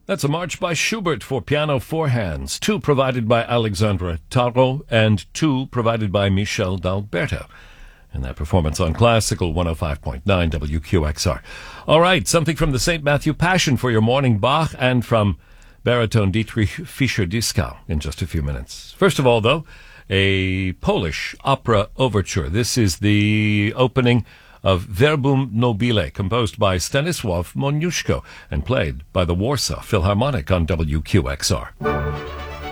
That's a march by Schubert for piano four hands, two provided by Alexandre Tarot and two provided by Michel D'Alberto. And that performance on Classical 105.9 WQXR. All right, something from the St. Matthew Passion for your morning, Bach, and from baritone Dietrich Fischer-Dieskau in just a few minutes. First of all, though, a Polish opera overture. This is the opening of Verbum Nobile, composed by Stanisław Moniuszko and played by the Warsaw Philharmonic on WQXR.